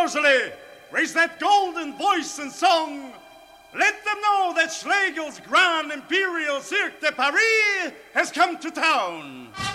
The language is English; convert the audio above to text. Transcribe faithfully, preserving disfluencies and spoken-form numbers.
Worsley, raise that golden voice and song. Let them know that Schlegel's Grand Imperial Cirque de Paris has come to town.